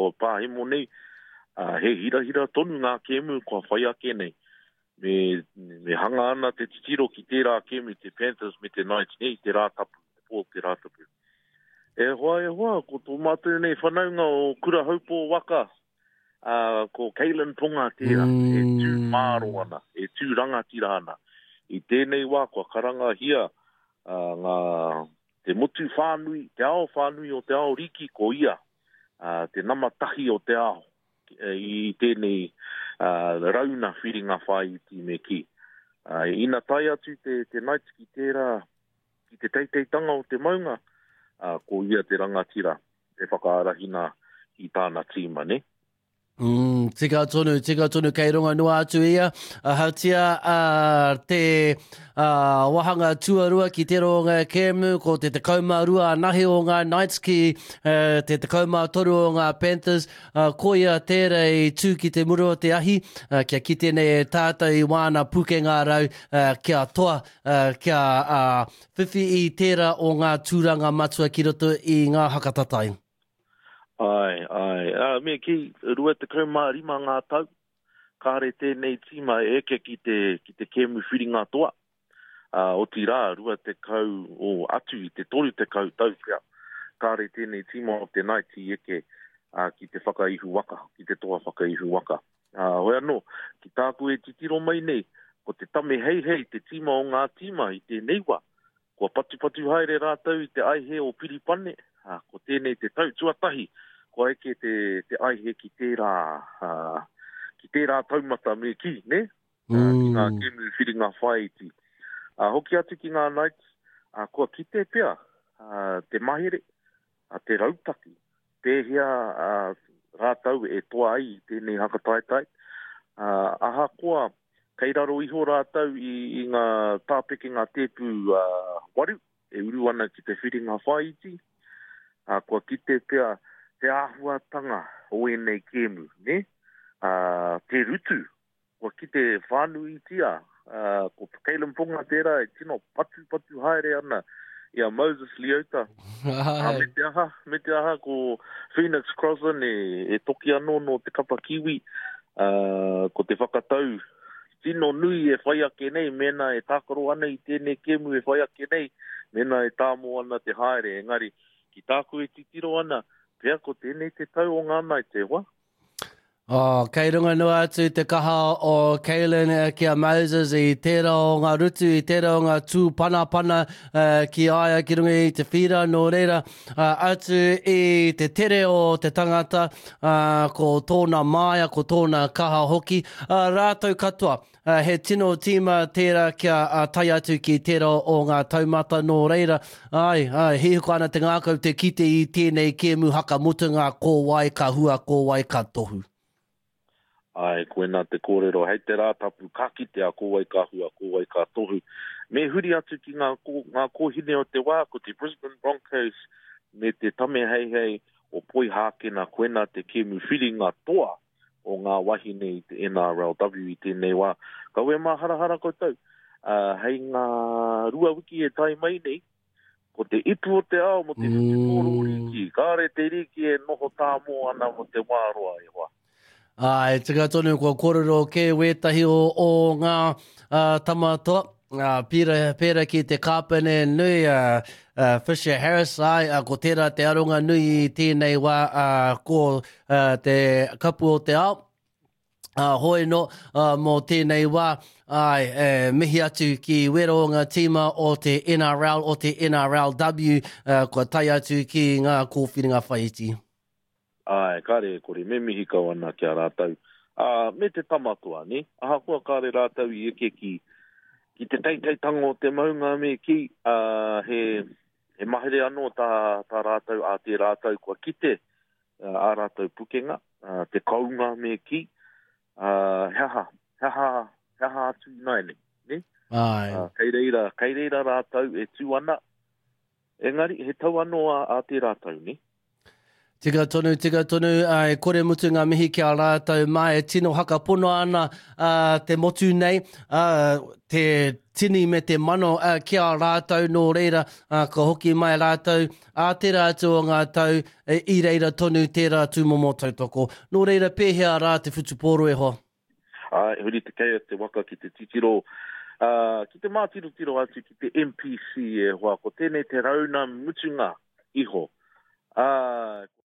ko pa he mo nei he hira tonu ngā kemu ko whai ake nei me hanga ana te titiro ki tērā kemu te Panthers me te Knights nei te rātapu te rātapu e hoa ko tō mātou nei whanaunga o kura haupo waka ko Kalen Ponga tērā e tū māro ana e tū rangatira ana i tēnei wā kua karanga hia ngā te motu whānui, te ao whānui o te ao riki ko ia, te namatahi o te ao i tēnei rauna whiringa whai i ti me ki. Ina tai atu te Knights ki tērā, ki te teiteitanga o te maunga, ko ia te rangatira, te whakaarahina i tāna tīma, ne? Tika tonu, kei runga noa atu ia. Hautia te wahanga tuarua ki te ronga Kemu, ko te kaumārua nahi o ngā Knights ki te kaumā toru o ngā Panthers. Ko ia tērei tū ki te muro o te ahi, kia kite nei e tātou i wāna puke ngā rau, kia toa, kia whiwhi i tērā o ngā tūranga matua ki roto i ngā hakatatai. Ai. Me ki rua te kaumārima ngā tau, kāre tēnei tīma eke ki te Kemu whiringa toa. O ti rā, rua te kau o atu i te toru te kau tau pia. Kāre tēnei tīma o te Knights i eke ki te whakaihu waka, ki te toa whakaihu waka. Hoi anō, ki tāku e titiro mai nei, ko te tame hei te tīma o ngā tīma i tēnei wā. Kua patu haere rātau i te aihe o Piripane, ko tēnei te tau tuatahi, ko eke te aihe ki tērā taumata me ki, ne? Ki ngā Kemu whiringa whai iti. Hoki atu ki ngā Knights, kua kite pia, te mahere, te rautaki, pēhea rātau e toa ai tēnei hakataitai. Aha koa, kei raro iho rātau i ngā tāpeke ngā tēpu waru, e uru ana ki te whiringa whai iti. Kua kite pia, te āhuatanga o enei Kemu, ne? Te rutu, kua ki te whānui tia, ko Kalen Ponga tērā e tino patu haere ana ia Moses Leota. Me te aha ko Phoenix Crossan e toki anō no te kapa kiwi, ko te whakatau. Tino nui e whai ake nei, mena e tākaro ana i tēnei Kemu e whai ake nei, mena e tāmo ana te haere, engari ki tāku e titiro ana, pea ko tēnei te tau o ngā mai te hoa. Kei runga noa atu te kaha o Kalen kia Moses i tērā o ngā rutu, i tērā o ngā tū pana ki aia ki runga i te whira no reira atu i te tere o te tangata ko tōna māia, ko tōna kaha hoki. Rātou katoa, he tino tīma tērā kia tai atu ki tērā o ngā taumata no reira. He huko ana te ngākau te kite i tēnei Kemu hakamutunga ko wai ka hua, ko wai ka tohu. Ai, koe nā te kōrero, hei te rātapu, ka kitea, ko wai ka hua, ko wai ka tohu. Me huri atu ki ngā kōhine o te wā, ko te Brisbane Broncos, me te tame hei o poi hākena koe nā te Kemu whiringa toa o ngā wahine i te NRLW i tēnei wā. Ka ue mā harahara koutou, hei ngā rua wiki e tai mai nei, ko te ipu o te ao mo te whitikoro riki, kāre te riki e noho tāmo ana mo te wāroa e wā. Tika tonu kua kōrero ke wētahi o ngā tamatoa. Pēra ki te kāpene nui, Fisher Harris, ko tērā te aronga nui i tēnei wā, ko te kapu o te ao. Hoi no, mō tēnei wā, mihi atu ki wero ngā tīma o te NRL, o te NRLW, kua tai atu ki ngā kōwhiringa whaiti. Kare, kore, me mihi kau ana kia rātau. Me te tamatua, ne? Aha kua kare rātau i eke ki te teiteitanga o te maunga me ki, he mahere anō tā rātau, te rātau kua kite, a rātau pukenga, te kaunga me ki, heha atu nai ne? Kei reira rātau e tū ana. Engari, he tau anō a te rātau, ne? Tika tonu, e kore mutu ngā mihi ki a rātou mai, e tino haka pono ana te motu nei, te tini me te mano ki a rātou nō reira, ka hoki mai rātou, tērā atu o ngā tau, i reira tonu tērā tūmomo tautoko. Nō reira pēhea rā te whutupōro e ho. E huri te kei o te waka ki te titiro, ki te mātiro atu ki te MPC e hoa, ko tēnei te rauna mutunga iho.